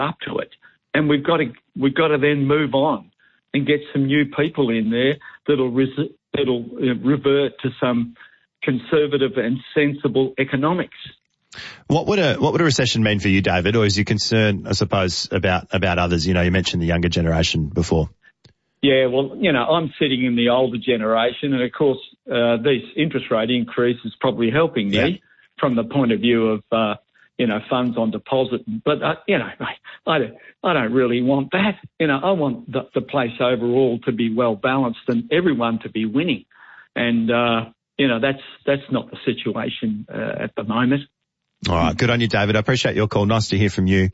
up to it. And we've got to then move on and get some new people in there that'll revert to some conservative and sensible economics. What would a recession mean for you, David, or is your concern, I suppose, about others? You know, you mentioned the younger generation before. Yeah, well, you know, I'm sitting in the older generation, and of course, these interest rate increases probably helping me from the point of view of, funds on deposit. But, I don't really want that. You know, I want the place overall to be well balanced and everyone to be winning. And, that's not the situation at the moment. All right. Good on you, David. I appreciate your call. Nice to hear from you.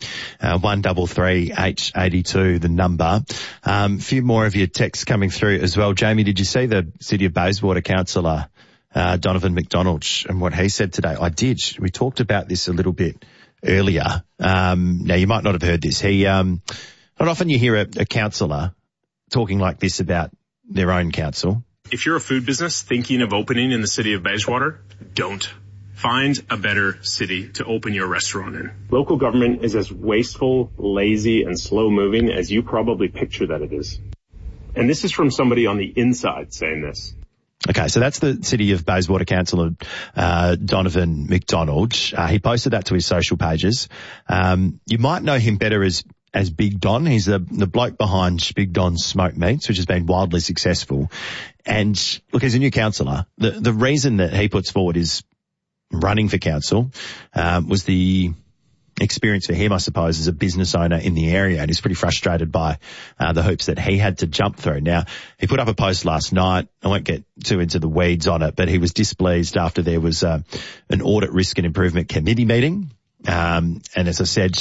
133H82, the number. A few more of your texts coming through as well. Jamie, did you see the City of Bayswater councillor, Donovan McDonald, and what he said today? I did. We talked about this a little bit earlier. Now, you might not have heard this. Not often you hear a councillor talking like this about their own council. If you're a food business thinking of opening in the City of Bayswater, don't. Find a better city to open your restaurant in. Local government is as wasteful, lazy, and slow-moving as you probably picture that it is. And this is from somebody on the inside saying this. Okay, so that's the City of Bayswater councillor, Donovan McDonald. He posted that to his social pages. You might know him better as Big Don. He's the bloke behind Big Don's Smoked Meats, which has been wildly successful. And look, as a new councillor, the reason that he puts forward is running for council was the experience for him, I suppose, as a business owner in the area, and he's pretty frustrated by the hoops that he had to jump through. Now, he put up a post last night. I won't get too into the weeds on it, but he was displeased after there was an Audit Risk and Improvement Committee meeting. And as I said,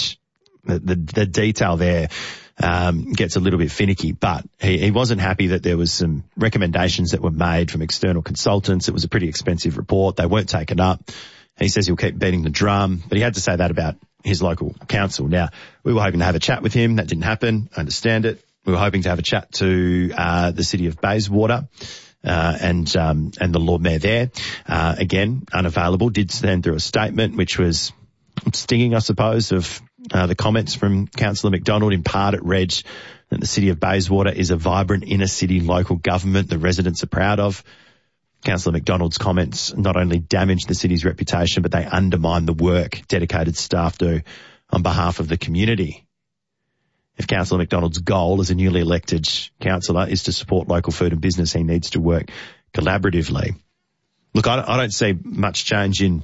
the detail there gets a little bit finicky, but he wasn't happy that there was some recommendations that were made from external consultants. It was a pretty expensive report. They weren't taken up. He says he'll keep beating the drum, but he had to say that about his local council. Now, we were hoping to have a chat with him. That didn't happen. I understand it. We were hoping to have a chat to the City of Bayswater and the Lord Mayor there. Again, unavailable. Did send through a statement which was stinging, I suppose, of the comments from Councillor McDonald. In part, it read that the City of Bayswater is a vibrant inner city local government the residents are proud of. Councillor McDonald's comments not only damage the city's reputation, but they undermine the work dedicated staff do on behalf of the community. If Councillor McDonald's goal as a newly elected councillor is to support local food and business, he needs to work collaboratively. Look, I don't see much change in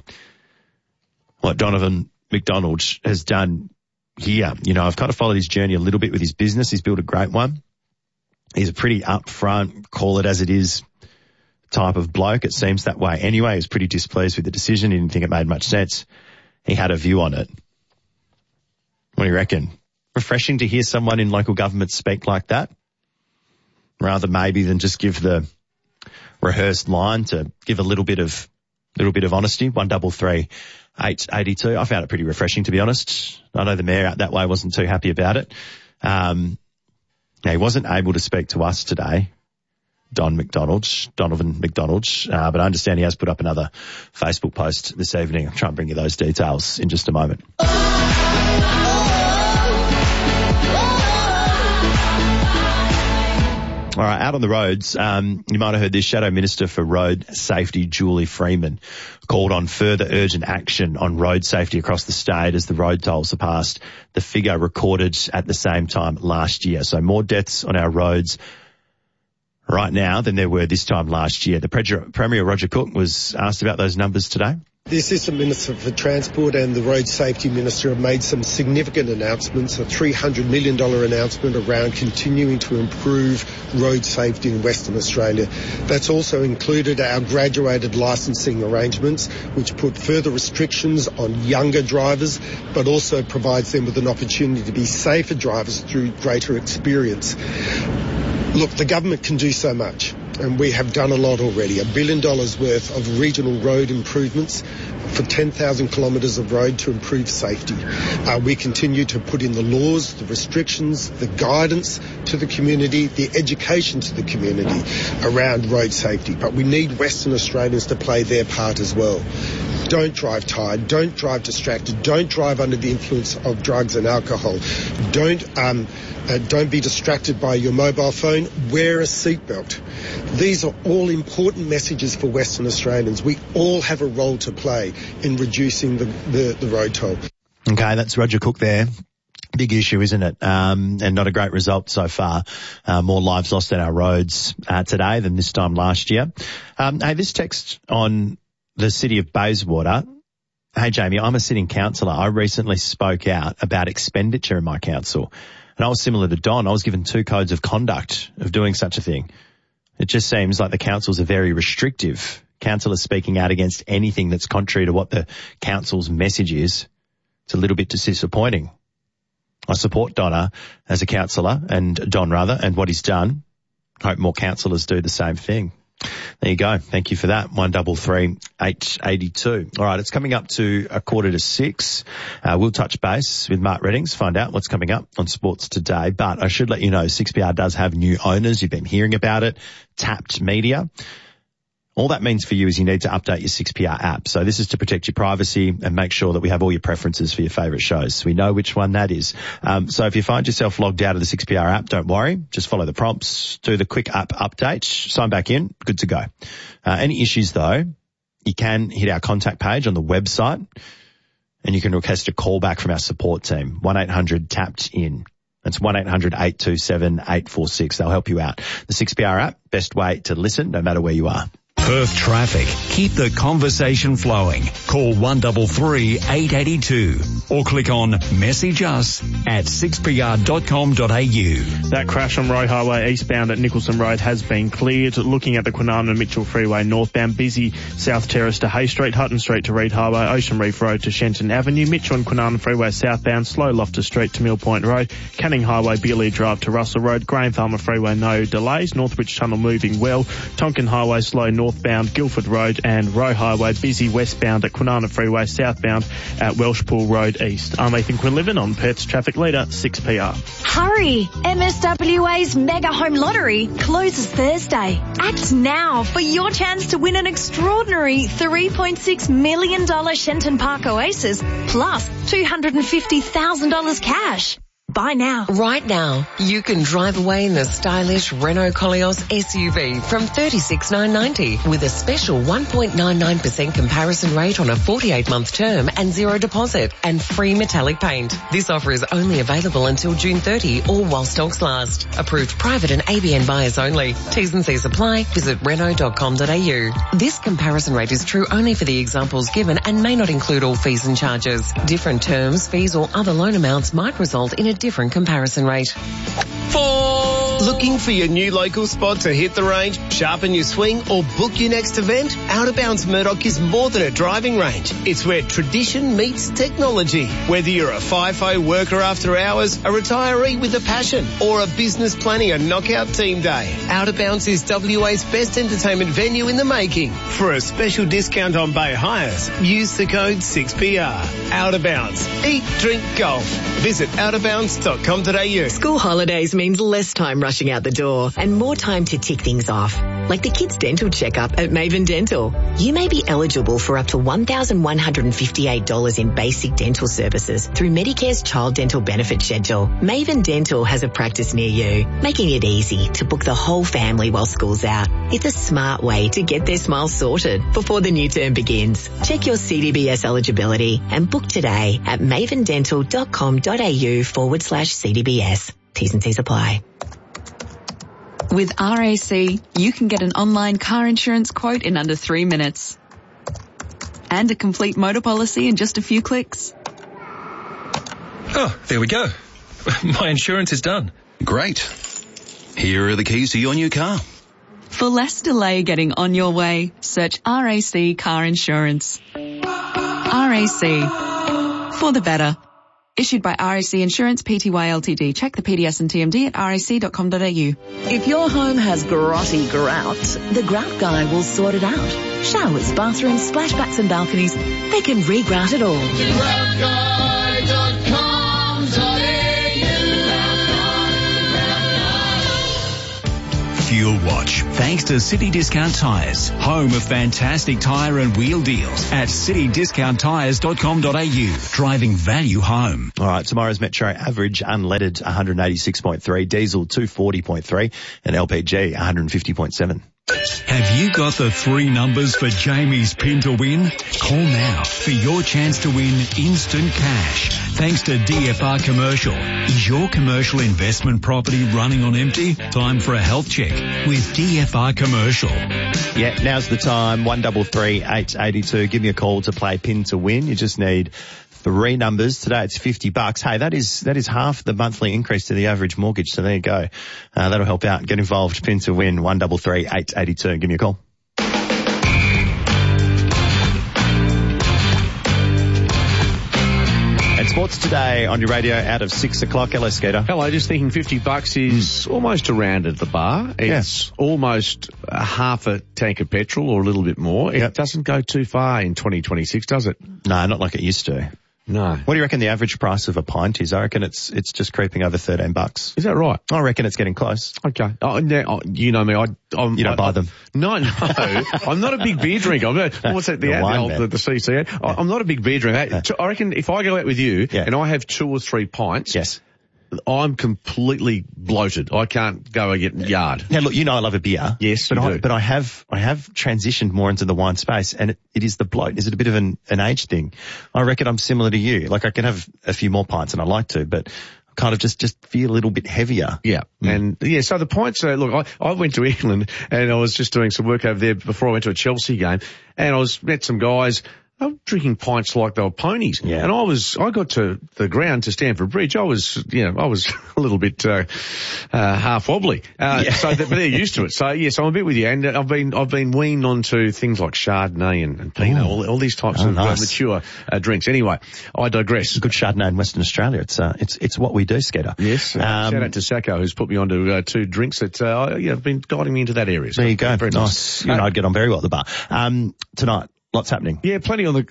what Donovan McDonald has done here. You know, I've kind of followed his journey a little bit with his business. He's built a great one. He's a pretty upfront, call it as it is type of bloke. It seems that way anyway. He was pretty displeased with the decision. He didn't think it made much sense. He had a view on it. What do you reckon? Refreshing to hear someone in local government speak like that, rather maybe than just give the rehearsed line, to give a little bit of honesty. 133-882. I found it pretty refreshing, to be honest. I know the mayor out that way wasn't too happy about it. Now, he wasn't able to speak to us today, Donovan McDonald, but I understand he has put up another Facebook post this evening. I'll try and bring you those details in just a moment. All right, out on the roads, you might have heard this. Shadow Minister for Road Safety, Julie Freeman, called on further urgent action on road safety across the state as the road tolls surpassed the figure recorded at the same time last year. So more deaths on our roads right now than there were this time last year. The Premier Roger Cook was asked about those numbers today. The Assistant Minister for Transport and the Road Safety Minister have made some significant announcements, a $300 million announcement around continuing to improve road safety in Western Australia. That's also included our graduated licensing arrangements, which put further restrictions on younger drivers, but also provides them with an opportunity to be safer drivers through greater experience. Look, the government can do so much, and we have done a lot already. $1 billion worth of regional road improvements for 10,000 kilometres of road to improve safety. We continue to put in the laws, the restrictions, the guidance to the community, the education to the community around road safety. But we need Western Australians to play their part as well. Don't drive tired. Don't drive distracted. Don't drive under the influence of drugs and alcohol. Don't be distracted by your mobile phone. Wear a seatbelt. These are all important messages for Western Australians. We all have a role to play in reducing the road toll. Okay, that's Roger Cook there. Big issue, isn't it? And not a great result so far. More lives lost on our roads today than this time last year. Hey, this text on the city of Bayswater. Hey, Jamie, I'm a sitting councillor. I recently spoke out about expenditure in my council. And I was similar to Don. I was given 2 codes of conduct of doing such a thing. It just seems like the councils are very restrictive. Councillors speaking out against anything that's contrary to what the council's message is. It's a little bit disappointing. I support Donna as a councillor, and Don rather, and what he's done. Hope more councillors do the same thing. There you go. Thank you for that. 133 882. All right, it's coming up to 5:45. We'll touch base with Mark Reddings, find out what's coming up on Sports Today. But I should let you know 6PR does have new owners. You've been hearing about it. Tapped Media. All that means for you is you need to update your 6PR app. So this is to protect your privacy and make sure that we have all your preferences for your favourite shows. So we know which one that is. So if you find yourself logged out of the 6PR app, don't worry. Just follow the prompts, do the quick app update, sign back in, good to go. Any issues though, you can hit our contact page on the website and you can request a call back from our support team, 1-800-TAPPED-IN. That's 1-800-827-846. They'll help you out. The 6PR app, best way to listen no matter where you are. Perth traffic. Keep the conversation flowing. Call 133 882 or click on message us at 6pr.com.au. That crash on Roe Highway eastbound at Nicholson Road has been cleared. Looking at the Kwinana Mitchell Freeway northbound, busy South Terrace to Hay Street, Hutton Street to Reed Highway, Ocean Reef Road to Shenton Avenue, Mitchell and Kwinana Freeway southbound, slow Loftus Street to Mill Point Road, Canning Highway, Bealey Drive to Russell Road, Graham Farmer Freeway no delays, Northwich Tunnel moving well, Tonkin Highway slow northbound, Guildford Road and Roe Highway busy westbound at Kwinana Freeway southbound at Welshpool Road East. I'm Ethan Quinlivan on Perth's Traffic Leader 6PR. Hurry! MSWA's Mega Home Lottery closes Thursday. Act now for your chance to win an extraordinary $3.6 million Shenton Park Oasis plus $250,000 cash. Buy now. Right now, you can drive away in the stylish Renault Koleos SUV from $36,990 with a special 1.99% comparison rate on a 48-month term and zero deposit and free metallic paint. This offer is only available until June 30 or while stocks last. Approved private and ABN buyers only. T's and C's apply. Visit Renault.com.au. This comparison rate is true only for the examples given and may not include all fees and charges. Different terms, fees or other loan amounts might result in a different comparison rate. Looking for your new local spot to hit the range, sharpen your swing or book your next event? Out of Bounds Murdoch is more than a driving range. It's where tradition meets technology. Whether you're a FIFO worker after hours, a retiree with a passion or a business planning a knockout team day, Out of Bounds is WA's best entertainment venue in the making. For a special discount on bay hires, use the code 6PR. Out of Bounds. Eat, drink, golf. Visit outofbounds.com.au. School holidays means less time rushing out the door and more time to tick things off. Like the kids' dental checkup at Maven Dental. You may be eligible for up to $1,158 in basic dental services through Medicare's Child Dental Benefit Schedule. Maven Dental has a practice near you, making it easy to book the whole family while school's out. It's a smart way to get their smiles sorted before the new term begins. Check your CDBS eligibility and book today at mavendental.com.au/CDBS. T's and C's apply. With RAC, you can get an online car insurance quote in under 3 minutes. And a complete motor policy in just a few clicks. Oh, there we go. My insurance is done. Great. Here are the keys to your new car. For less delay getting on your way, search RAC Car Insurance. RAC. For the better. Issued by RAC Insurance Pty Ltd. Check the PDS and TMD at rac.com.au. If your home has grotty grout, the Grout Guy will sort it out. Showers, bathrooms, splashbacks and balconies, they can re-grout it all. Fuel Watch. Thanks to City Discount Tyres, home of fantastic tyre and wheel deals at citydiscounttyres.com.au. Driving value home. All right, tomorrow's Metro average unleaded 186.3, diesel 240.3, and LPG 150.7. Have you got the three numbers for Jamie's pin to win? Call now for your chance to win instant cash. Thanks to DFR Commercial. Is your commercial investment property running on empty? Time for a health check with DFR Commercial. Yeah, now's the time. 133 882. Give me a call to play pin to win. You just need three numbers. Today it's $50. Hey, that is half the monthly increase to the average mortgage. So there you go. That'll help out. Get involved. Pin to win. 133 882. Give me a call. And sports today on your radio out of 6 o'clock. Hello, Skeeter. Hello, just thinking $50 is almost around at the bar. It's almost half a tank of petrol or a little bit more. It doesn't go too far in 2026, does it? No, not like it used to. No. What do you reckon the average price of a pint is? I reckon it's just creeping over $13. Is that right? I reckon it's getting close. Okay. You know me. You don't buy them. No. I'm not a big beer drinker. What's that? The CC. I'm not a big beer drinker. I reckon if I go out with you and I have 2 or 3 pints. Yes. I'm completely bloated. I can't go and get yard. Now look, you know I love a beer. Yes, but you do. But I have transitioned more into the wine space, and it is the bloat. Is it a bit of an age thing? I reckon I'm similar to you. Like I can have a few more pints, and I like to, but I kind of just feel a little bit heavier. Yeah. And so the pints, look, I went to England and I was just doing some work over there before I went to a Chelsea game, and I met some guys. I'm drinking pints like they were ponies. Yeah. And I got to the ground to Stamford Bridge. I was a little bit, half wobbly. But they're used to it. So yes, I'm a bit with you. And I've been weaned onto things like Chardonnay and Pinot, all these types of mature drinks. Anyway, I digress. Good Chardonnay in Western Australia. It's what we do, Skeeter. Yes. Shout out to Sacco, who's put me onto 2 drinks that, have been guiding me into that area. So there you go. Very nice. You and I'd get on very well at the bar. Tonight. Lots happening. Yeah, plenty on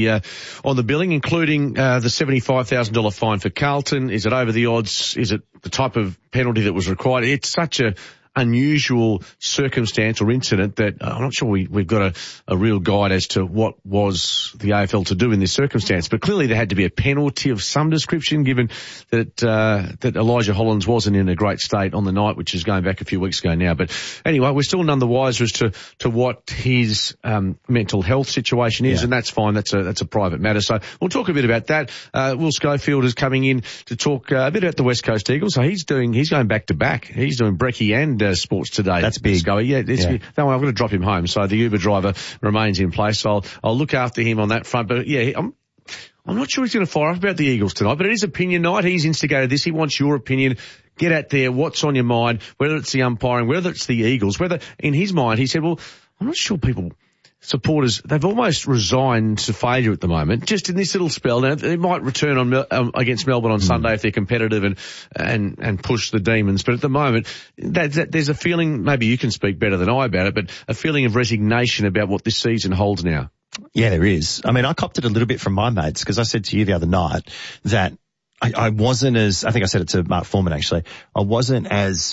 the billing, including the $75,000 fine for Carlton. Is it over the odds? Is it the type of penalty that was required? It's such a unusual circumstance or incident that I'm not sure we've got a real guide as to what was the AFL to do in this circumstance. But clearly there had to be a penalty of some description, given that Elijah Hollands wasn't in a great state on the night, which is going back a few weeks ago now. But anyway, we're still none the wiser as to what his mental health situation is, and that's fine. That's a private matter. So we'll talk a bit about that. Will Schofield is coming in to talk a bit about the West Coast Eagles. So he's going back to back. He's doing brecce and Sports Today. That's big. Don't worry, I'm going to drop him home. So the Uber driver remains in place. So I'll look after him on that front. But I'm not sure he's going to fire up about the Eagles tonight, but it is opinion night. He's instigated this. He wants your opinion. Get out there. What's on your mind? Whether it's the umpiring, whether it's the Eagles, whether in his mind, he said, well, I'm not sure supporters, they've almost resigned to failure at the moment, just in this little spell. Now, they might return on against Melbourne on Sunday if they're competitive and push the Demons. But at the moment, there's a feeling, maybe you can speak better than I about it, but a feeling of resignation about what this season holds now. Yeah, there is. I mean, I copped it a little bit from my mates because I said to you the other night that I wasn't as, I think I said it to Mark Foreman actually, I wasn't as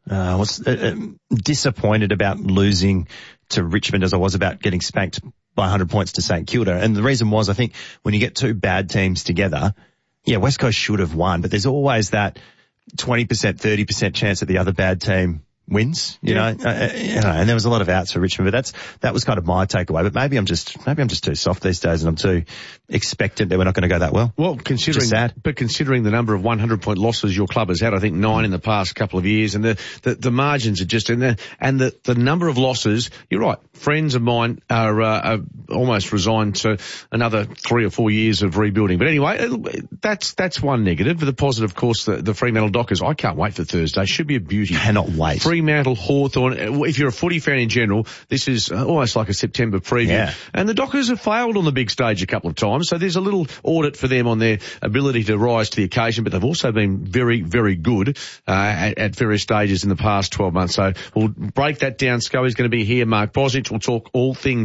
disappointed about losing to Richmond as I was about getting spanked by 100 points to St Kilda. And the reason was, I think when you get 2 bad teams together, West Coast should have won, but there's always that 20%, 30% chance that the other bad team wins, you know, and there was a lot of outs for Richmond, but that was kind of my takeaway. But maybe I'm just too soft these days and I'm too expectant that we're not going to go that well. Well, considering the number of 100-point losses your club has had, I think 9 in the past couple of years, and the margins are just in there, and the number of losses, you're right. Friends of mine are almost resigned to another 3 or 4 years of rebuilding. But anyway, that's one negative. But the positive, of course, the Fremantle Dockers. I can't wait for Thursday. Should be a beauty. Cannot wait. Fremantle, Hawthorn. If you're a footy fan in general, this is almost like a September preview. Yeah. And the Dockers have failed on the big stage a couple of times, so there's a little audit for them on their ability to rise to the occasion, but they've also been very, very good at various stages in the past 12 months. So we'll break that down. Scully's going to be here. Mark Bosnich will talk all things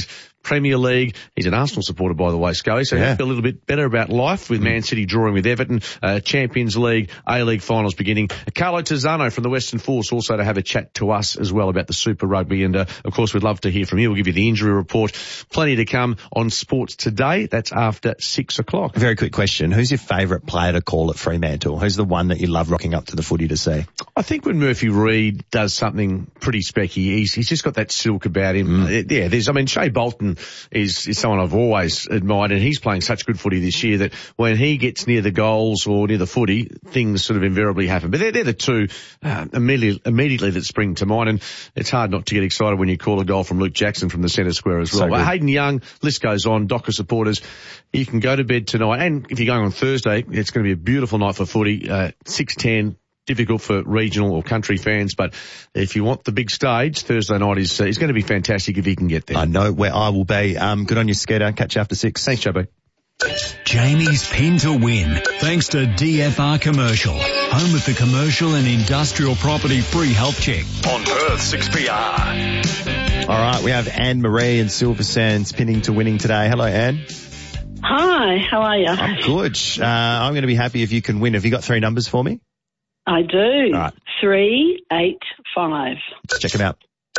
Premier League. He's an Arsenal supporter, by the way, Scully, so he'll feel a little bit better about life with Man City drawing with Everton, Champions League, A-League finals beginning. Carlo Tizzano from the Western Force also to have a chat to us as well about the Super Rugby, and of course we'd love to hear from you. We'll give you the injury report. Plenty to come on Sports Today. That's after 6 o'clock. A very quick question. Who's your favourite player to call at Fremantle? Who's the one that you love rocking up to the footy to see? I think when Murphy Reid does something pretty specky, he's just got that silk about him. Shea Bolton is someone I've always admired, and he's playing such good footy this year that when he gets near the goals or near the footy, things sort of invariably happen. But they're the two immediately that spring to mind, and it's hard not to get excited when you call a goal from Luke Jackson from the centre square as well. But Hayden Young, list goes on. Docker supporters, you can go to bed tonight, and if you're going on Thursday, it's going to be a beautiful night for footy. 6:10. Difficult for regional or country fans, but if you want the big stage, Thursday night is going to be fantastic if you can get there. I know where I will be. Good on you, Skeeter. Catch you after 6. Thanks, JB. Jamie's Pin to Win, thanks to DFR Commercial, home of the commercial and industrial property free health check. On Perth 6PR. All right, we have Anne-Marie and Silver Sands pinning to winning today. Hello, Anne. Hi, how are you? I'm good. I'm going to be happy if you can win. Have you got 3 numbers for me? I do. All right. 3, 8, 5. Let's check them out.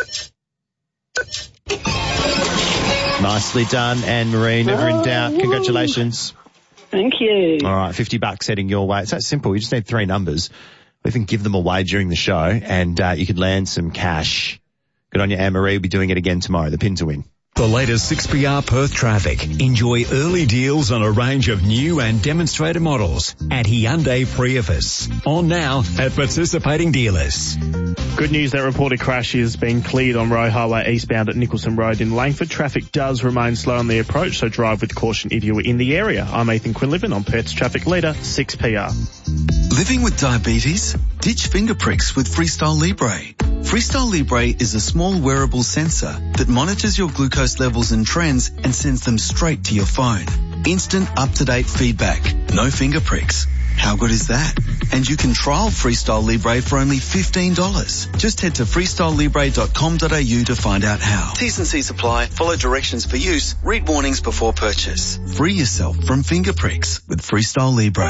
Nicely done, Anne-Marie. Never in doubt. Congratulations. Thank you. All right, $50 heading your way. It's that simple. You just need 3 numbers. We can give them away during the show, and you could land some cash. Good on you, Anne-Marie. We'll be doing it again tomorrow. The pin to win. The latest 6PR Perth traffic. Enjoy early deals on a range of new and demonstrator models at Hyundai Prius. On now at participating dealers. Good news, that reported crash is being cleared on Roe Highway eastbound at Nicholson Road in Langford. Traffic does remain slow on the approach, so drive with caution if you are in the area. I'm Ethan Quinlivan on Perth's Traffic Leader, 6PR. Living with diabetes? Ditch finger pricks with Freestyle Libre. Freestyle Libre is a small wearable sensor that monitors your glucose levels and trends and sends them straight to your phone. Instant up-to-date feedback. No finger pricks. How good is that? And you can trial Freestyle Libre for only $15. Just head to freestylelibre.com.au to find out how. T's and C's apply. Follow directions for use. Read warnings before purchase. Free yourself from finger pricks with Freestyle Libre.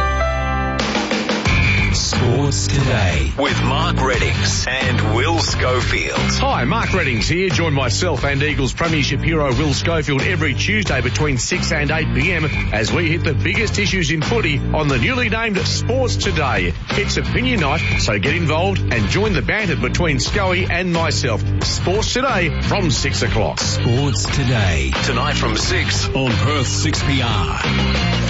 Sports Today with Mark Reddings and Will Schofield. Hi, Mark Reddings here. Join myself and Eagles Premiership hero Will Schofield every Tuesday between 6 and 8 p.m. as we hit the biggest issues in footy on the newly named Sports Today. It's opinion night, so get involved and join the banter between Scully and myself. Sports Today from 6 o'clock. Sports Today. Tonight from 6 on Perth 6PR.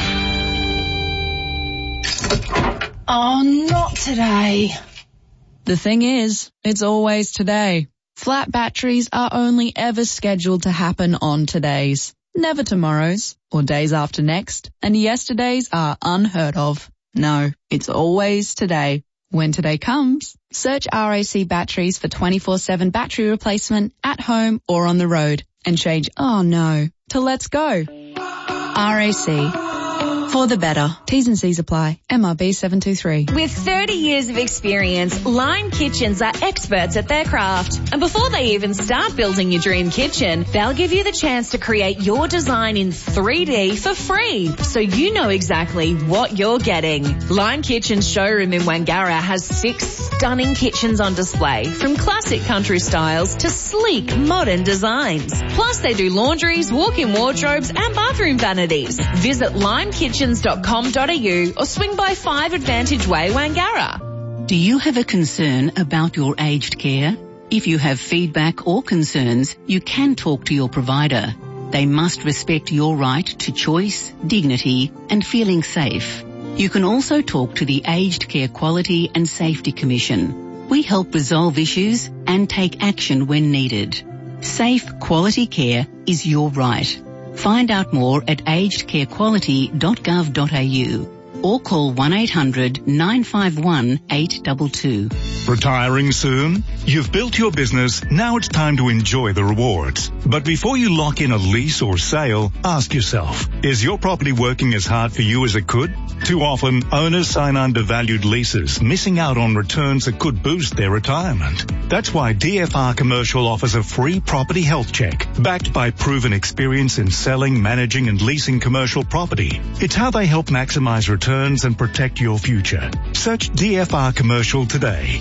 Oh, not today. The thing is, it's always today. Flat batteries are only ever scheduled to happen on todays, never tomorrows or days after next, and yesterdays are unheard of. No, it's always today. When today comes, search RAC batteries for 24/7 battery replacement at home or on the road and change "oh no" to "let's go." RAC. For the better. T's and C's apply. MRB 723. With 30 years of experience, Lime Kitchens are experts at their craft. And before they even start building your dream kitchen, they'll give you the chance to create your design in 3D for free, so you know exactly what you're getting. Lime Kitchen's showroom in Wangara has 6 stunning kitchens on display, from classic country styles to sleek modern designs. Plus, they do laundries, walk-in wardrobes and bathroom vanities. Visit limekitchens.com.au or swing by 5 Advantage Way, Wangara. Do you have a concern about your aged care? If you have feedback or concerns, you can talk to your provider. They must respect your right to choice, dignity, and feeling safe. You can also talk to the Aged Care Quality and Safety Commission. We help resolve issues and take action when needed. Safe, quality care is your right. Find out more at agedcarequality.gov.au. or call 1-800-951-822. Retiring soon? You've built your business, now it's time to enjoy the rewards. But before you lock in a lease or sale, ask yourself, is your property working as hard for you as it could? Too often, owners sign undervalued leases, missing out on returns that could boost their retirement. That's why DFR Commercial offers a free property health check, backed by proven experience in selling, managing and leasing commercial property. It's how they help maximize returns and protect your future. Search DFR Commercial today.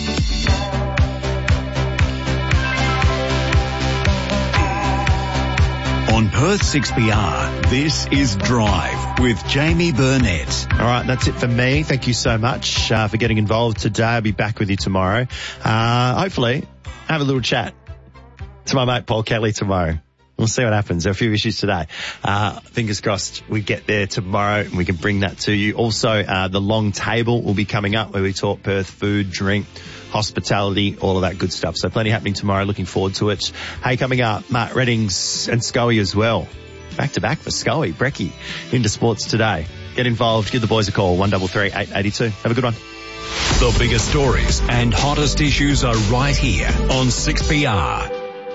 On Perth 6PR, this is Drive with Jamie Burnett. All right, that's it for me. Thank you so much for getting involved today. I'll be back with you tomorrow. Hopefully, have a little chat to my mate Paul Kelly tomorrow. We'll see what happens. There are a few issues today. Fingers crossed we get there tomorrow and we can bring that to you. Also, the long table will be coming up where we talk Perth food, drink, hospitality, all of that good stuff. So plenty happening tomorrow. Looking forward to it. Hey, coming up, Mark Reddings and Scully as well. Back to back for Scully. Brecky into sports today. Get involved. Give the boys a call. 1338 882. Have a good one. The biggest stories and hottest issues are right here on 6PR.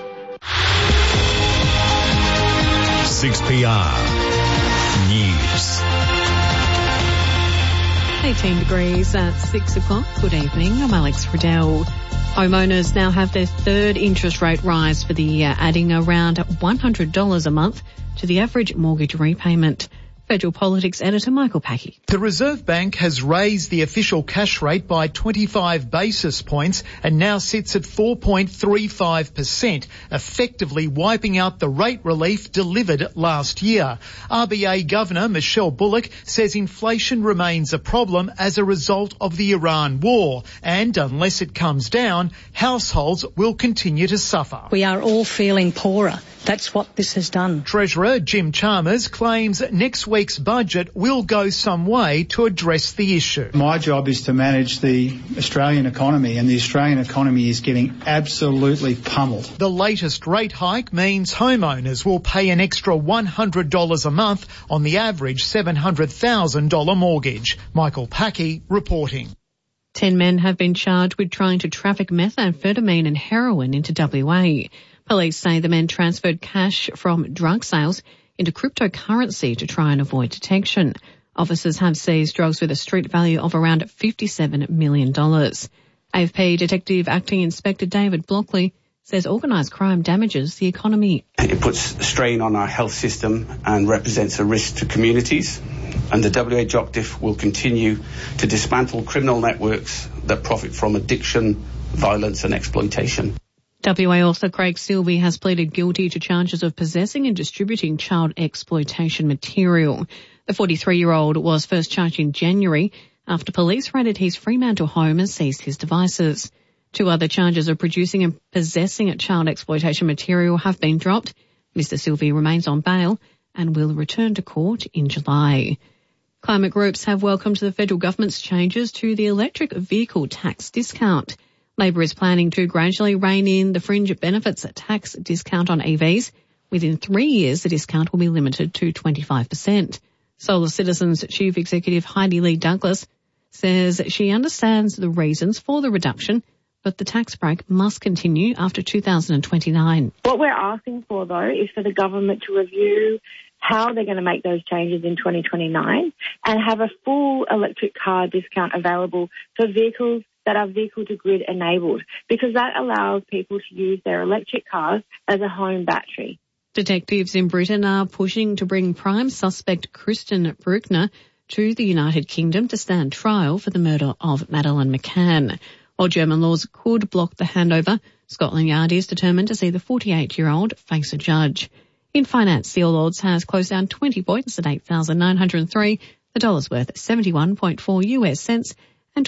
6PR News. 18 degrees at 6 o'clock. Good evening. I'm Alex Riddell. Homeowners now have their third interest rate rise for the year, adding around $100 a month to the average mortgage repayment. Federal Politics Editor Michael Packy. The Reserve Bank has raised the official cash rate by 25 basis points and now sits at 4.35%, effectively wiping out the rate relief delivered last year. RBA Governor Michelle Bullock says inflation remains a problem as a result of the Iran war, and unless it comes down, households will continue to suffer. We are all feeling poorer. That's what this has done. Treasurer Jim Chalmers claims next week's budget will go some way to address the issue. My job is to manage the Australian economy, and the Australian economy is getting absolutely pummeled. The latest rate hike means homeowners will pay an extra $100 a month on the average $700,000 mortgage. Michael Packy reporting. 10 men have been charged with trying to traffic methamphetamine and heroin into WA. Police say the men transferred cash from drug sales into cryptocurrency to try and avoid detection. Officers have seized drugs with a street value of around $57 million. AFP Detective Acting Inspector David Blockley says organised crime damages the economy. It puts strain on our health system and represents a risk to communities. And the WA JOCDIF will continue to dismantle criminal networks that profit from addiction, violence and exploitation. WA author Craig Silvey has pleaded guilty to charges of possessing and distributing child exploitation material. The 43-year-old was first charged in January after police raided his Fremantle home and seized his devices. 2 other charges of producing and possessing child exploitation material have been dropped. Mr. Silvey remains on bail and will return to court in July. Climate groups have welcomed the federal government's changes to the electric vehicle tax discount. Labor is planning to gradually rein in the fringe benefits tax discount on EVs. Within 3 years, the discount will be limited to 25%. Solar Citizens Chief Executive Heidi Lee Douglas says she understands the reasons for the reduction, but the tax break must continue after 2029. What we're asking for, though, is for the government to review how they're going to make those changes in 2029 and have a full electric car discount available for vehicles that are vehicle-to-grid enabled, because that allows people to use their electric cars as a home battery. Detectives in Britain are pushing to bring prime suspect Kristen Bruckner to the United Kingdom to stand trial for the murder of Madeleine McCann. While German laws could block the handover, Scotland Yard is determined to see the 48-year-old face a judge. In finance, the All Ords has closed down 20 points at 8,903. The dollar's worth 71.4 US cents and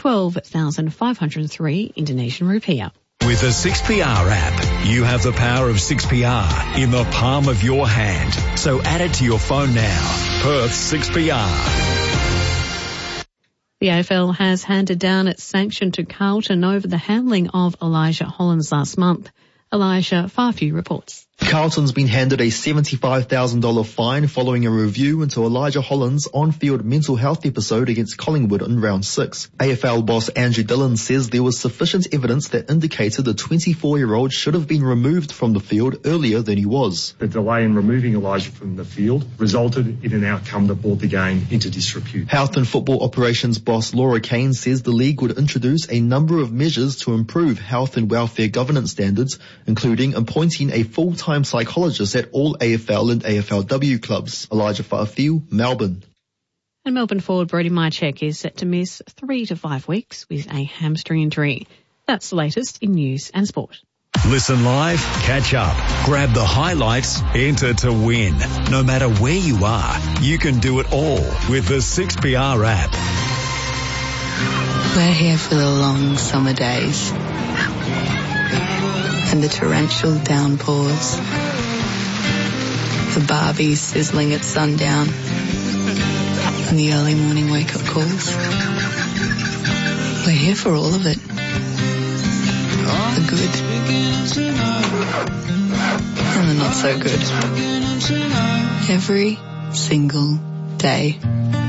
12,503 Indonesian rupiah. With the 6PR app, you have the power of 6PR in the palm of your hand. So add it to your phone now. Perth 6PR. The AFL has handed down its sanction to Carlton over the handling of Elijah Hollands last month. Elijah Farfew reports. Carlton's been handed a $75,000 fine following a review into Elijah Holland's on-field mental health episode against Collingwood in round 6. AFL boss Andrew Dillon says there was sufficient evidence that indicated the 24-year-old should have been removed from the field earlier than he was. The delay in removing Elijah from the field resulted in an outcome that brought the game into disrepute. Health and Football Operations boss Laura Kane says the league would introduce a number of measures to improve health and welfare governance standards, including appointing a full-time psychologist at all AFL and AFLW clubs. Elijah Fa'afiu, Melbourne. And Melbourne forward Brody Mychek is set to miss 3 to 5 weeks with a hamstring injury. That's the latest in news and sport. Listen live, catch up, grab the highlights, enter to win. No matter where you are, you can do it all with the 6PR app. We're here for the long summer days and the torrential downpours, the Barbies sizzling at sundown and the early morning wake-up calls. We're here for all of it. The good and the not so good. Every single day.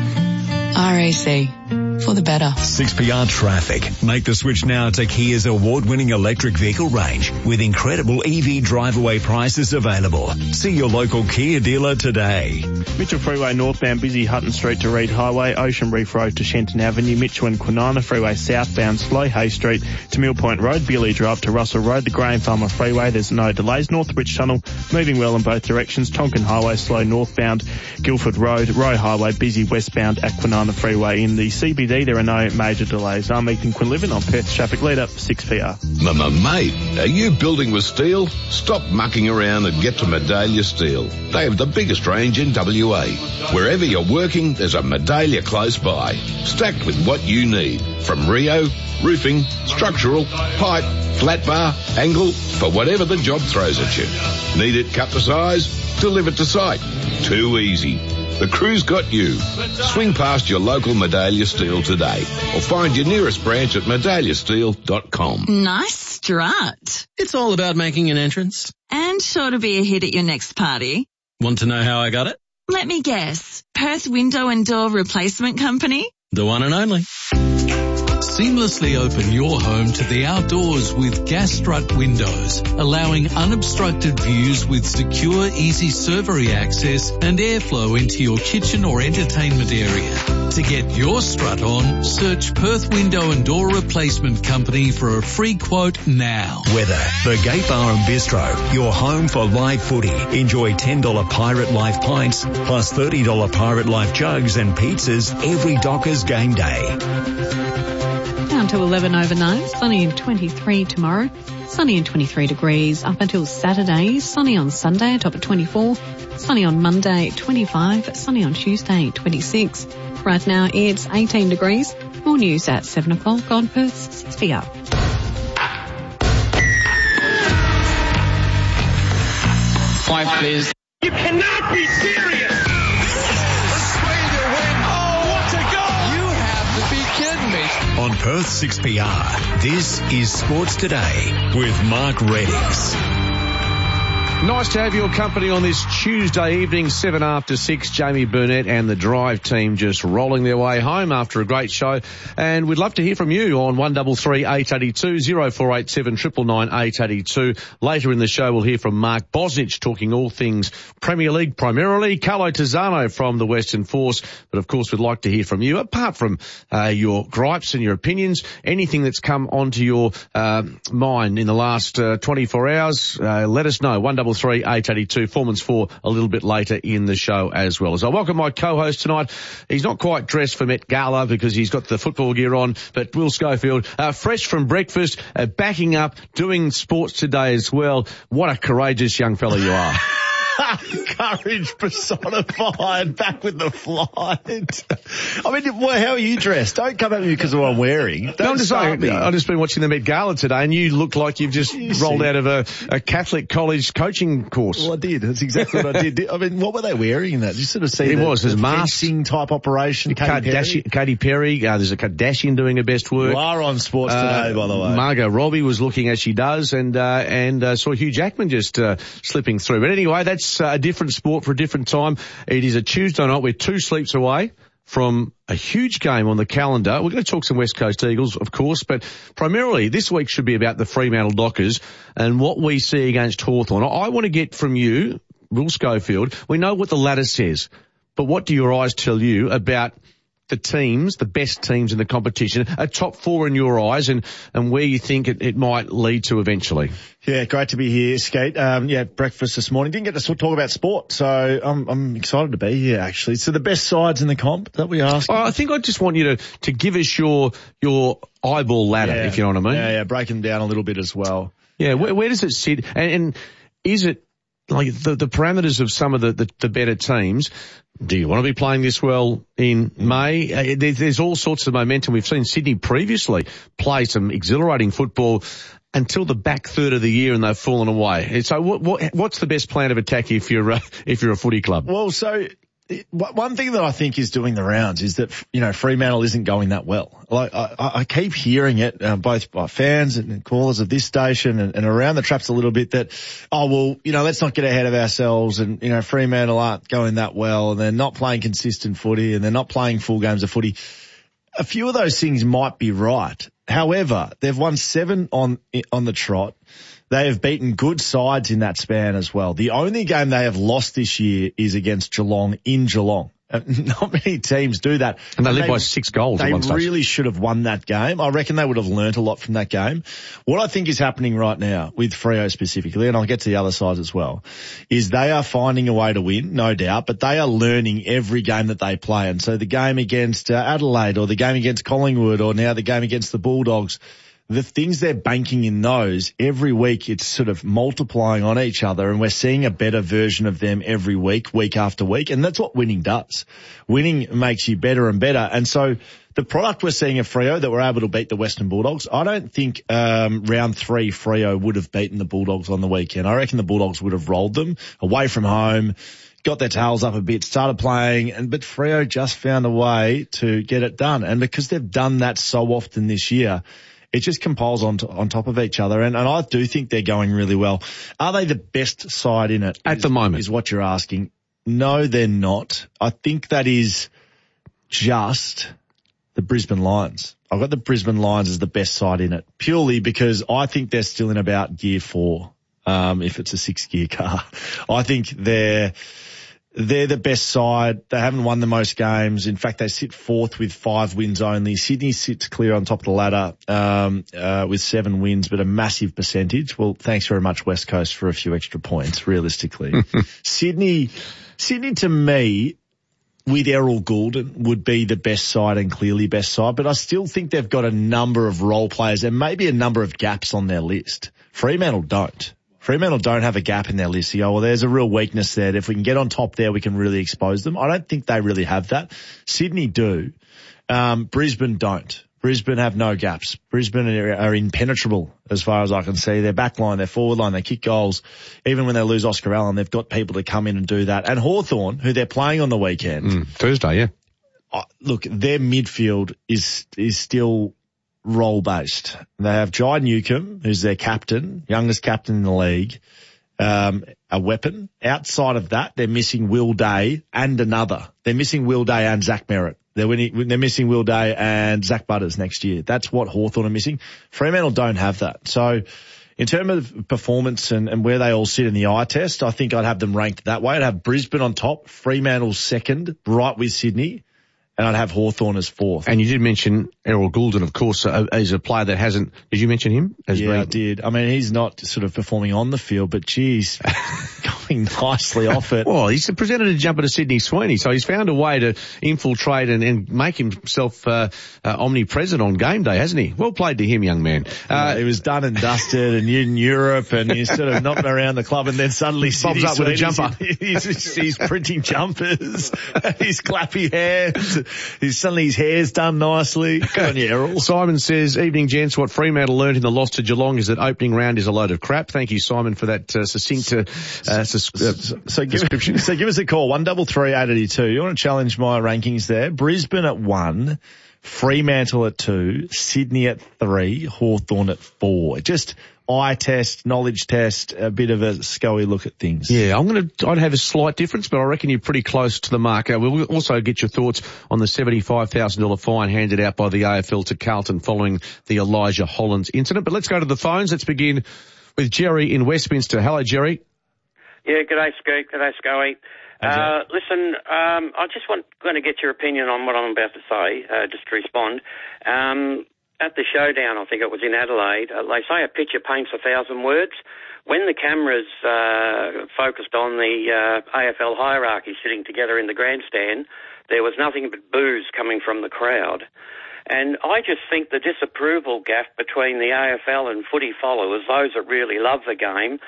RAC. For the better. 6PR Traffic. Make the switch now to Kia's award-winning electric vehicle range with incredible EV drive-away prices available. See your local Kia dealer today. Mitchell Freeway northbound busy Hutton Street to Reid Highway, Ocean Reef Road to Shenton Avenue, Mitchell and Kwinana Freeway southbound slow Hay Street to Mill Point Road, Bealey Drive to Russell Road, the Graham Farmer Freeway, there's no delays. Northbridge Tunnel moving well in both directions, Tonkin Highway slow northbound, Guildford Road, Roe Highway busy westbound at Kwinana Freeway. In the CBD there are no major delays. I'm Ethan Quinlivan on Perth Traffic Leader 6PR. Mate, are you building with steel? Stop mucking around and get to Medallia Steel. They have the biggest range in WA. Wherever you're working, there's a Medallia close by, stacked with what you need. From Rio, roofing, structural, pipe, flat bar, angle, for whatever the job throws at you. Need it cut to size? Delivered to site. Too easy. The crew's got you. Swing past your local Medallia Steel today or find your nearest branch at medalliasteel.com. Nice strut. It's all about making an entrance. And sure to be a hit at your next party. Want to know how I got it? Let me guess. Perth Window and Door Replacement Company? The one and only. Seamlessly open your home to the outdoors with Gas Strut windows, allowing unobstructed views with secure, easy servery access and airflow into your kitchen or entertainment area. To get your strut on, search Perth Window and Door Replacement Company for a free quote now. Weather. The Gate Bar and Bistro, your home for live footy. Enjoy $10 Pirate Life pints plus $30 Pirate Life jugs and pizzas every Dockers game day. Down to 11 overnight, sunny and 23 tomorrow, sunny and 23 degrees up until Saturday, sunny on Sunday, top at 24, sunny on Monday, 25, sunny on Tuesday, 26. Right now it's 18 degrees. More news at 7 o'clock on Perth's 6PR. Quiet, please. You cannot be serious! On Perth 6PR, this is Sports Today with Mark Reddings. Nice to have your company on this Tuesday evening, 7 after 6. Jamie Burnett and the Drive team just rolling their way home after a great show. And we'd love to hear from you on 133 882 0487 999 882. Later in the show, we'll hear from Mark Bosnich talking all things Premier League primarily. Carlo Tizzano from the Western Force. But of course, we'd like to hear from you. Apart from your gripes and your opinions, anything that's come onto your mind in the last 24 hours, let us know. 133 882. Foreman's 4 a little bit later in the show as well. As I welcome my co-host tonight. He's not quite dressed for Met Gala because he's got the football gear on, but Will Schofield, fresh from breakfast, backing up, doing sports today as well. What a courageous young fella you are. Courage personified, back with the flight. I mean, well, how are you dressed? Don't come at me because of what I'm wearing. I've just been watching the Met Gala today, and you look like you've just rolled out of a Catholic college coaching course. Well, I did. That's exactly what I did. I mean, what were they wearing in that? Did you sort of see the masking type operation? Katy Perry. There's a Kardashian doing her best work. You are on sports today, by the way. Margot Robbie was looking as she does, and saw Hugh Jackman just slipping through. But anyway, that's a different sport for a different time. It is a Tuesday night. We're 2 sleeps away from a huge game on the calendar. We're going to talk some West Coast Eagles, of course, but primarily this week should be about the Fremantle Dockers and what we see against Hawthorn. I want to get from you, Will Schofield, we know what the ladder says, but what do your eyes tell you about the teams, the best teams in the competition, a top 4 in your eyes, and where you think it might lead to eventually? Yeah, great to be here, Skate. Breakfast this morning. Didn't get to talk about sport, so I'm excited to be here, actually. So the best sides in the comp, that we asked? I think I just want you to give us your eyeball ladder, if you know what I mean. Yeah, break them down a little bit as well. Yeah, where does it sit? And is it like the parameters of some of the better teams? Do you want to be playing this well in May? There's all sorts of momentum. We've seen Sydney previously play some exhilarating football until the back third of the year, and they've fallen away. So what's the best plan of attack if you're a footy club? Well, so one thing that I think is doing the rounds is that, Fremantle isn't going that well. Like, I keep hearing it, both by fans and callers of this station and around the traps a little bit that, let's not get ahead of ourselves and, Fremantle aren't going that well and they're not playing consistent footy and they're not playing full games of footy. A few of those things might be right. However, they've won 7 on the trot. They have beaten good sides in that span as well. The only game they have lost this year is against Geelong in Geelong. Not many teams do that. And they led by 6 goals at one stage. They really should have won that game. I reckon they would have learnt a lot from that game. What I think is happening right now with Freo specifically, and I'll get to the other sides as well, is they are finding a way to win, no doubt, but they are learning every game that they play. And so the game against Adelaide or the game against Collingwood or now the game against the Bulldogs, the things they're banking in those, every week it's sort of multiplying on each other and we're seeing a better version of them every week, week after week. And that's what winning does. Winning makes you better and better. And so the product we're seeing at Freo that we're able to beat the Western Bulldogs, I don't think round 3 Freo would have beaten the Bulldogs on the weekend. I reckon the Bulldogs would have rolled them away from home, got their tails up a bit, started playing, but Freo just found a way to get it done. And because they've done that so often this year, it just compiles on top of each other, and I do think they're going really well. Are they the best side in it? At the moment. Is what you're asking. No, they're not. I think that is just the Brisbane Lions. I've got the Brisbane Lions as the best side in it, purely because I think they're still in about gear 4, if it's a 6-gear car. I think they're the best side. They haven't won the most games. In fact, they sit 4th with 5 wins only. Sydney sits clear on top of the ladder with 7 wins, but a massive percentage. Well, thanks very much, West Coast, for a few extra points, realistically. Sydney to me, with Errol Goulden, would be the best side and clearly best side, but I still think they've got a number of role players and maybe a number of gaps on their list. Fremantle don't. Fremantle don't have a gap in their list. You go, well, there's a real weakness there. If we can get on top there, we can really expose them. I don't think they really have that. Sydney do. Brisbane don't. Brisbane have no gaps. Brisbane are impenetrable as far as I can see. Their back line, their forward line, they kick goals. Even when they lose Oscar Allen, they've got people to come in and do that. And Hawthorn, who they're playing on the weekend. Thursday, yeah. Look, their midfield is still role-based. They have Jai Newcomb, who's their captain, youngest captain in the league, a weapon. Outside of that, they're missing Will Day and another. They're missing Will Day and Zach Merritt. They're missing Will Day and Zach Butters next year. That's what Hawthorn are missing. Fremantle don't have that. So in terms of performance and where they all sit in the eye test, I think I'd have them ranked that way. I'd have Brisbane on top, Fremantle second, right with Sydney. And I'd have Hawthorn as fourth. And you did mention Errol Goulden, of course, as a player that hasn't. Did you mention him? I did. I mean, he's not sort of performing on the field, but geez, going nicely off it. Well, he's presented a jumper to Sydney Sweeney, so he's found a way to infiltrate and make himself omnipresent on game day, hasn't he? Well played to him, young man. He was done and dusted and in Europe, and he's sort of not around the club, and then suddenly bobs up with a jumper. He's printing jumpers. He's clappy hands. Suddenly his hair's done nicely. Good on you, Errol. Simon says, evening gents, what Fremantle learned in the loss to Geelong is that opening round is a load of crap. Thank you, Simon, for that succinct description. So give us a call, 133 882. You want to challenge my rankings there? Brisbane at 1, Fremantle at 2, Sydney at 3, Hawthorn at 4. Just eye test, knowledge test, a bit of a scoey look at things. Yeah, I'd have a slight difference, but I reckon you're pretty close to the mark. We'll also get your thoughts on the $75,000 fine handed out by the AFL to Carlton following the Elijah Hollands incident. But let's go to the phones. Let's begin with Jerry in Westminster. Hello, Jerry. Yeah, g'day, Scoot. G'day, Scoey. Listen, I just going to get your opinion on what I'm about to say, just to respond. At the showdown, I think it was in Adelaide, they say a picture paints 1,000 words. When the cameras focused on the AFL hierarchy sitting together in the grandstand, there was nothing but boos coming from the crowd. And I just think the disapproval gap between the AFL and footy followers, those that really love the game,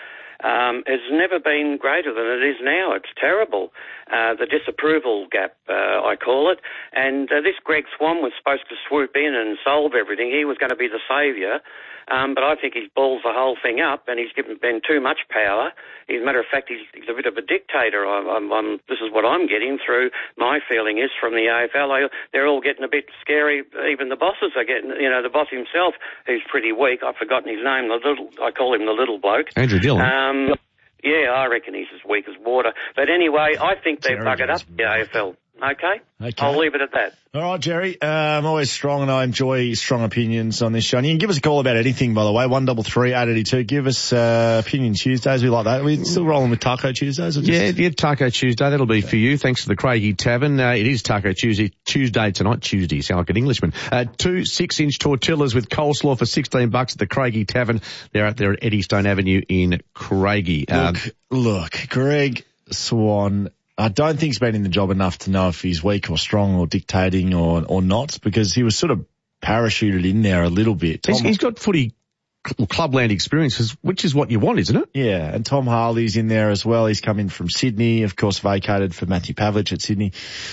has never been greater than it is now. It's terrible. The disapproval gap, I call it. And this Greg Swan was supposed to swoop in and solve everything. He was going to be the saviour. But I think he's balls the whole thing up, and he's given Ben too much power. As a matter of fact, he's a bit of a dictator. This is what I'm getting through. My feeling is from the AFL, they're all getting a bit scary. Even the bosses are getting, the boss himself, who's pretty weak. I've forgotten his name. I call him the little bloke. Andrew Dillon. Yeah, I reckon he's as weak as water. But anyway, I think they've buggered up the AFL. Okay? I'll leave it at that. All right, Jerry. I'm always strong, and I enjoy strong opinions on this show. And you can give us a call about anything, by the way, 133 882. Give us Opinion Tuesdays. We like that. We're still rolling with Taco Tuesdays? Yeah, Taco Tuesday. That'll be for you. Thanks to the Craigie Tavern. It is Taco Tuesday tonight. Tuesday, sound like an Englishman. 2 6-inch tortillas with coleslaw for $16 at the Craigie Tavern. They're out there at Eddystone Avenue in Craigie. Look, Greg Swan, I don't think he's been in the job enough to know if he's weak or strong or dictating or not, because he was sort of parachuted in there a little bit. He's got footy clubland experiences, which is what you want, isn't it? Yeah, and Tom Harley's in there as well. He's come in from Sydney, of course, vacated for Matthew Pavlich at Sydney.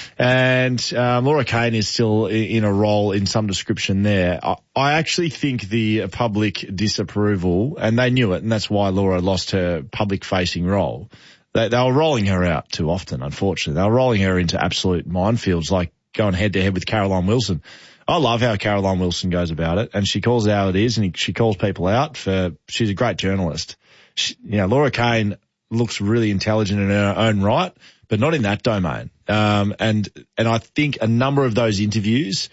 And Laura Kane is still in a role in some description there. I actually think the public disapproval, and they knew it, and that's why Laura lost her public-facing role. They were rolling her out too often, unfortunately. They were rolling her into absolute minefields, like going head-to-head with Caroline Wilson. I love how Caroline Wilson goes about it, and she calls it how it is, and she calls people out she's a great journalist. Laura Kane looks really intelligent in her own right, but not in that domain. And I think a number of those interviews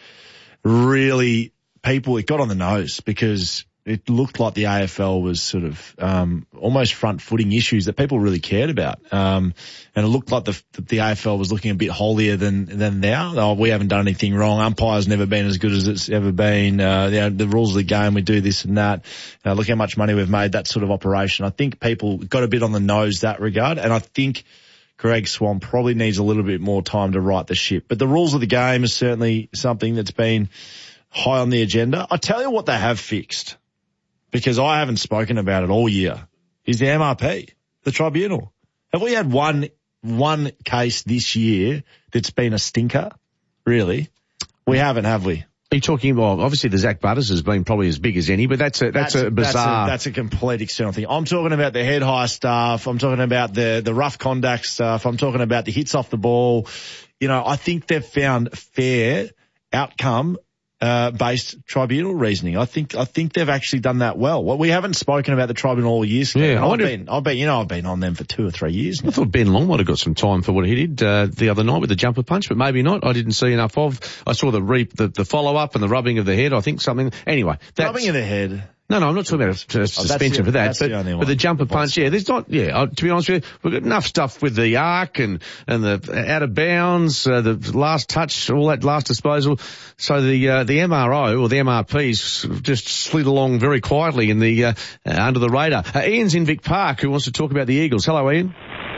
really it got on the nose, because it looked like the AFL was sort of almost front-footing issues that people really cared about. And it looked like the AFL was looking a bit holier than now. Oh, we haven't done anything wrong. Umpire's never been as good as it's ever been. The rules of the game, we do this and that. Look how much money we've made, that sort of operation. I think people got a bit on the nose that regard, and I think Greg Swan probably needs a little bit more time to right the ship. But the rules of the game is certainly something that's been high on the agenda. I tell you what they have fixed, because I haven't spoken about it all year, is the MRP, the tribunal. Have we had one case this year that's been a stinker? Really? We haven't, have we? Are you talking about, obviously the Zach Butters has been probably as big as any, but that's a bizarre. That's a complete external thing. I'm talking about the head high stuff. I'm talking about the rough conduct stuff. I'm talking about the hits off the ball. I think they've found fair outcome based tribunal reasoning. I think they've actually done that well. We haven't spoken about the tribunal all year. Yeah, I've been on them for 2 or 3 years now. I thought Ben Long might have got some time for what he did the other night with the jumper punch, but maybe not. I didn't see enough of. I saw the follow up and the rubbing of the head. I think something. Anyway, rubbing of the head. No, I'm not talking about a suspension for that. But the jumper punch, there's not, to be honest with you, we've got enough stuff with the arc and the out of bounds, the last touch, all that last disposal. So the MRO or the MRPs just slid along very quietly in the, under the radar. Ian's in Vic Park, who wants to talk about the Eagles. Hello, Ian.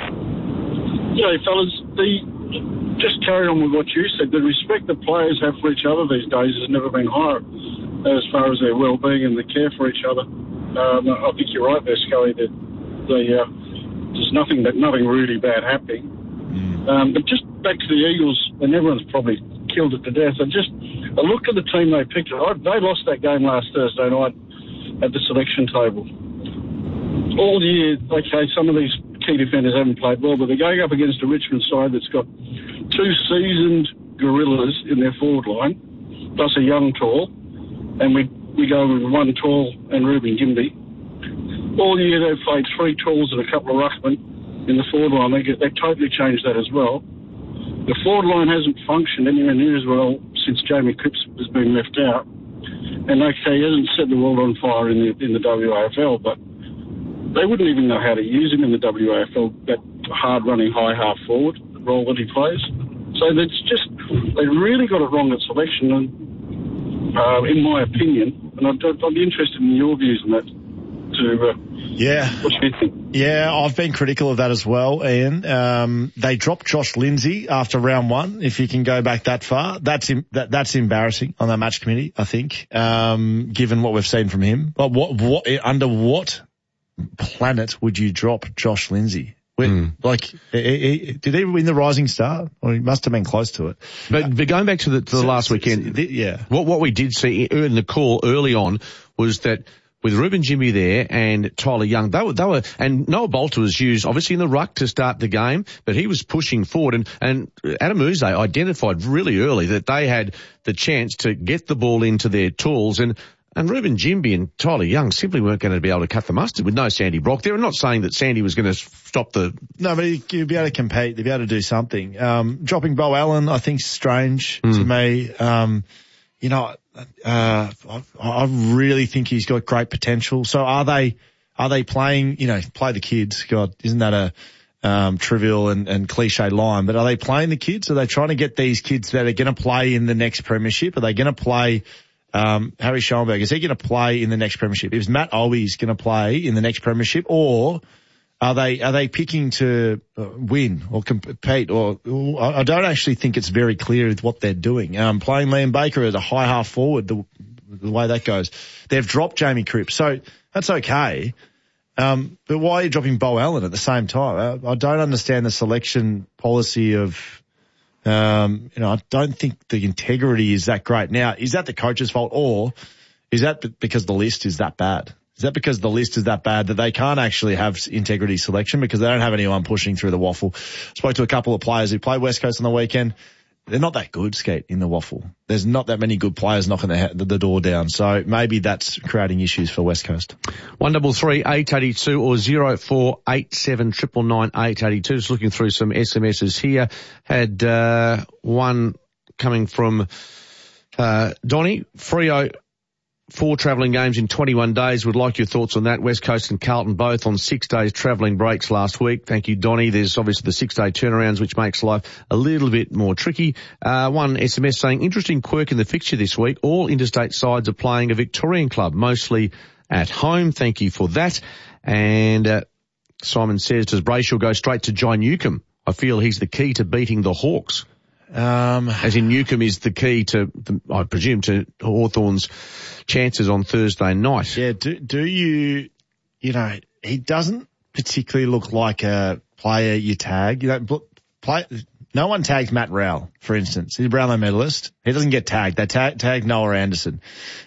Yeah, fellas, just carry on with what you said. The respect that players have for each other these days has never been higher as far as their well-being and the care for each other. I think you're right there, Scully, that there's nothing really bad happening. But just back to the Eagles, and everyone's probably killed it to death. And just a look at the team they picked. They lost that game last Thursday night at the selection table. All year, okay, some of these key defenders haven't played well, but they're going up against a Richmond side that's got two seasoned gorillas in their forward line, plus a young tall, and we go with one tall and Ruben Gimby. All year they've played three talls and a couple of ruckmen in the forward line. They've totally changed that as well. The forward line hasn't functioned anywhere near as well since Jamie Cripps has been left out. And okay, he hasn't set the world on fire in the WAFL, but they wouldn't even know how to use him in the WAFL, that hard-running high half forward role that he plays. So they really got it wrong at selection, and, in my opinion, and I'd be interested in your views on that. What do you think? Yeah, I've been critical of that as well, Ian. They dropped Josh Lindsay after round one. If you can go back that far, that's embarrassing on that match committee, I think, given what we've seen from him. But under what planet would you drop Josh Lindsay? Did he win the Rising Star? Or he must have been close to it. But going back to the last weekend, what we did see in the call early on was that with Ruben Gimby there and Tyler Young, they were, and Noah Bolter was used obviously in the ruck to start the game, but he was pushing forward, and Adam Uze identified really early that they had the chance to get the ball into their tools, and Ruben Gimby and Tyler Young simply weren't going to be able to cut the mustard with no Sandy Brock there. I'm not saying that Sandy was going to stop the... No, but he'd be able to compete. They'd be able to do something. Dropping Bo Allen, I think, is strange to me. I really think he's got great potential. So are they playing, play the kids? God, isn't that a trivial and cliche line? But are they playing the kids? Are they trying to get these kids that are going to play in the next premiership? Are they going to play... Harry Schoenberg, is he going to play in the next premiership? Is Matt Owies going to play in the next premiership, or are they picking to win or compete? Or I don't actually think it's very clear what they're doing. Playing Liam Baker as a high half forward, the way that goes, they've dropped Jamie Cripps, so that's okay. But why are you dropping Bo Allen at the same time? I don't understand the selection policy of. I don't think the integrity is that great. Now, is that the coach's fault, or is that because the list is that bad? Is that because the list is that bad that they can't actually have integrity selection because they don't have anyone pushing through the waffle? Spoke to a couple of players who played West Coast on the weekend. They're not that good, Skate, in the waffle. There's not that many good players knocking the door down. So maybe that's creating issues for West Coast. 133 882 or 0487 999 882. Just looking through some SMSs here. Had one coming from Donnie. Freo, 4 travelling games in 21 days. Would like your thoughts on that. West Coast and Carlton both on 6 days travelling breaks last week. Thank you, Donnie. There's obviously the 6-day turnarounds, which makes life a little bit more tricky. One SMS saying, interesting quirk in the fixture this week. All interstate sides are playing a Victorian club, mostly at home. Thank you for that. And Simon says, does Brayshaw go straight to Jai Newcomb? I feel he's the key to beating the Hawks. As in Newcomb is the key to, I presume, to Hawthorn's chances on Thursday night. Yeah, do you he doesn't particularly look like a player you tag. No one tags Matt Rowell, for instance. He's a Brownlow medalist. He doesn't get tagged. They tag Noah Anderson.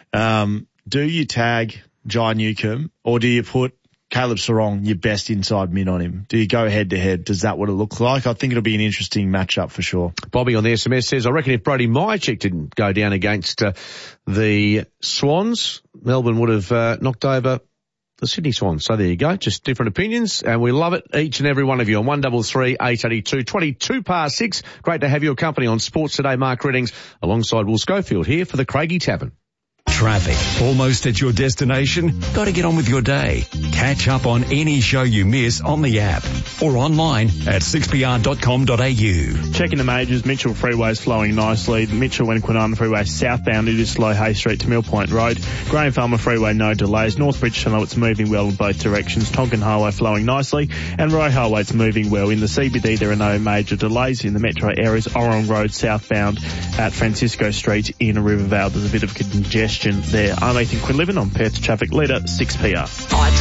Do you tag Jai Newcomb, or do you put Caleb Sarong, your best inside mid on him? Do you go head to head? Does that what it looks like? I think it'll be an interesting matchup for sure. Bobby on the SMS says, I reckon if Brody Myercheck didn't go down against the Swans, Melbourne would have knocked over the Sydney Swans. So there you go. Just different opinions, and we love it, each and every one of you, on 133 882 22 past 6. Great to have your company on Sports Today. Mark Reddings alongside Will Schofield here for the Craigie Tavern. Traffic. Almost at your destination? Got to get on with your day. Catch up on any show you miss on the app or online at 6pr.com.au. Checking the majors, Mitchell Freeway is flowing nicely. Mitchell and Kwinana Freeway southbound, it is slow Hay Street to Mill Point Road. Graham Farmer Freeway, no delays. Northbridge Tunnel, it's moving well in both directions. Tonkin Highway flowing nicely. And Roy Highway, it's moving well. In the CBD, there are no major delays. In the metro areas, Orong Road southbound at Francisco Street in Rivervale, there's a bit of congestion there. I'm Ethan Quinlivan on Perth Traffic Leader 6PR.